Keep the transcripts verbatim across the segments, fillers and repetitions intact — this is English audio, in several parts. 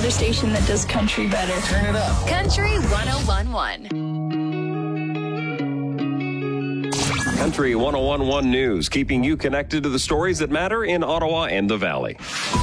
other station that does country better. Turn it up. Country one oh one one. Country one oh one one News, keeping you connected to the stories that matter in Ottawa and the Valley.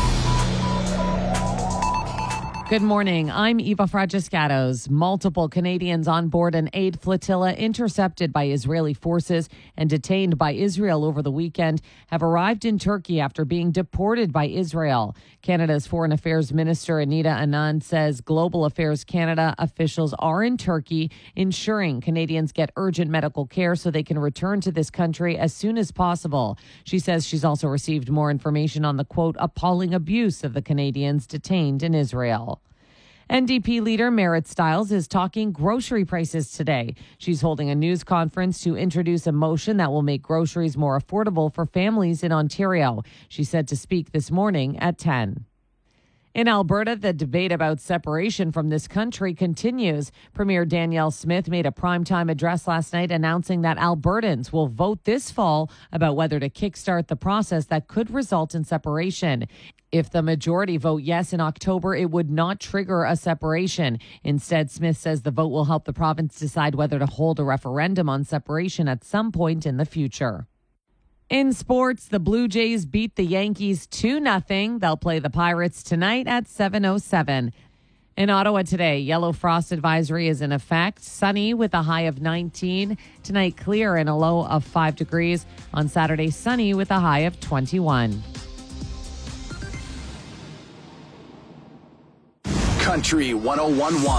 Good morning. I'm Eva Fragiscatos. Multiple Canadians on board an aid flotilla intercepted by Israeli forces and detained by Israel over the weekend have arrived in Turkey after being deported by Israel. Canada's Foreign Affairs Minister Anita Anand says Global Affairs Canada officials are in Turkey ensuring Canadians get urgent medical care so they can return to this country as soon as possible. She says she's also received more information on the, quote, appalling abuse of the Canadians detained in Israel. N D P leader Marit Stiles is talking grocery prices today. She's holding a news conference to introduce a motion that will make groceries more affordable for families in Ontario. She said to speak this morning at ten. In Alberta, the debate about separation from this country continues. Premier Danielle Smith made a primetime address last night announcing that Albertans will vote this fall about whether to kickstart the process that could result in separation. If the majority vote yes in October, it would not trigger a separation. Instead, Smith says the vote will help the province decide whether to hold a referendum on separation at some point in the future. In sports, the Blue Jays beat the Yankees two nothing. They'll play the Pirates tonight at seven oh seven. In Ottawa today, yellow frost advisory is in effect. Sunny with a high of nineteen. Tonight, clear and a low of five degrees. On Saturday, sunny with a high of twenty-one. Country one oh one one.